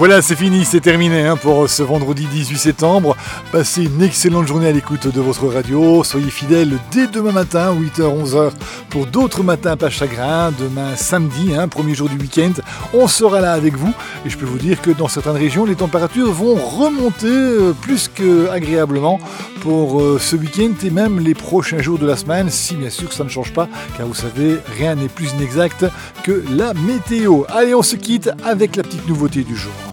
Voilà, c'est fini, c'est terminé pour ce vendredi 18 septembre. Passez une excellente journée à l'écoute de votre radio. Soyez fidèles dès demain matin, 8h-11h, pour d'autres matins pas chagrin. Demain samedi, premier jour du week-end, on sera là avec vous. Et je peux vous dire que dans certaines régions, les températures vont remonter plus qu'agréablement pour ce week-end et même les prochains jours de la semaine, si bien sûr ça ne change pas, car vous savez, rien n'est plus inexact que la météo. Allez, on se quitte avec la petite nouveauté du jour.